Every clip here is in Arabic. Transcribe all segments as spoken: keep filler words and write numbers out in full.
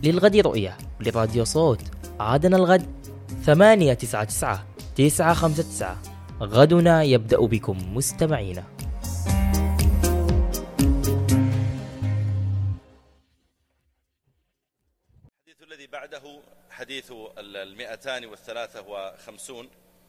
للغد رؤية لراديو صوت. عادنا الغد ثمانية تسعة تسعة تسعة خمسة تسعة. غدنا يبدأ بكم مستمعينا. الحديث الذي بعده حديث المئتان والثلاثة وخمسون،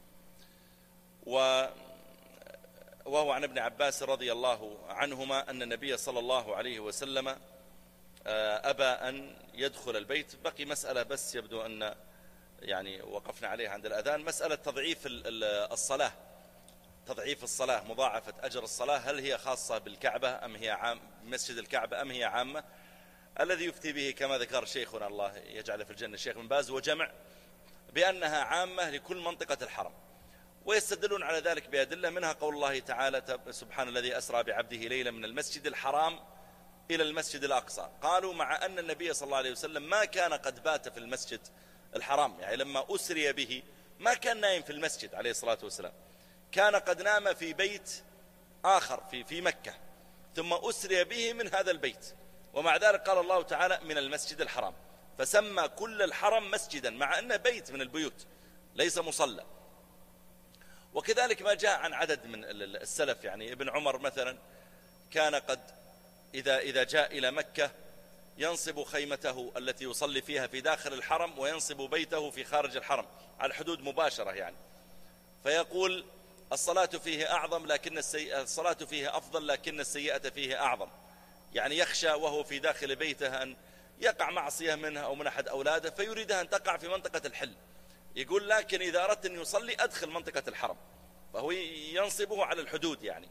وهو عن ابن عباس رضي الله عنهما أن النبي صلى الله عليه وسلم أبى أن يدخل البيت. بقي مسألة بس يبدو أن يعني وقفنا عليها عند الأذان، مسألة تضعيف الصلاة، تضعيف الصلاة، مضاعفة أجر الصلاة، هل هي خاصة بالكعبة أم هي عام مسجد الكعبة أم هي عامة؟ الذي يفتي به كما ذكر شيخنا الله يجعل في الجنة الشيخ بن باز وجمع بأنها عامة لكل منطقة الحرم، ويستدلون على ذلك بأدلة، منها قول الله تعالى سبحان الذي أسرى بعبده ليلا من المسجد الحرام إلى المسجد الأقصى. قالوا مع أن النبي صلى الله عليه وسلم ما كان قد بات في المسجد الحرام، يعني لما أسري به ما كان نايم في المسجد عليه الصلاة والسلام، كان قد نام في بيت آخر في في مكة، ثم أسري به من هذا البيت، ومع ذلك قال الله تعالى من المسجد الحرام، فسمى كل الحرم مسجدا مع أنه بيت من البيوت ليس مصلى. وكذلك ما جاء عن عدد من السلف، يعني ابن عمر مثلا كان قد إذا إذا جاء إلى مكة ينصب خيمته التي يصلي فيها في داخل الحرم، وينصب بيته في خارج الحرم على الحدود مباشرة يعني، فيقول الصلاة فيه أعظم لكن السيئة، الصلاة فيه أفضل لكن السيئة فيه أعظم، يعني يخشى وهو في داخل بيته أن يقع معصية منها أو من أحد أولاده فيريدها أن تقع في منطقة الحل، يقول لكن إذا أردت أن يصلي أدخل منطقة الحرم، فهو ينصبه على الحدود يعني.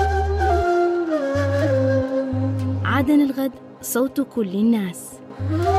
عادنا الغد صوت كل الناس.